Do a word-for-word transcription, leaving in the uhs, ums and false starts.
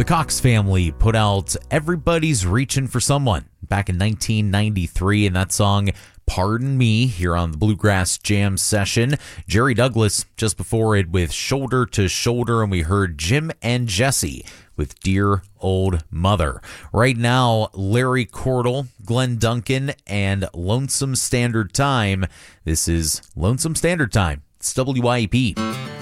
The Cox family put out Everybody's Reaching for Someone back in nineteen ninety-three, and that song, Pardon Me, here on the Bluegrass Jam session. Jerry Douglas just before it with Shoulder to Shoulder, and we heard Jim and Jesse with Dear Old Mother. Right now, Larry Cordle, Glenn Duncan, and Lonesome Standard Time. This is Lonesome Standard Time. It's W I E P.